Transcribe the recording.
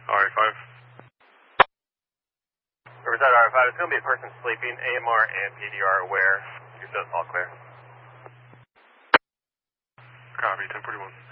RA5. Riverside RA5, it's going to be a person sleeping, AMR and PDR aware. Your does all clear. Copy, 1041.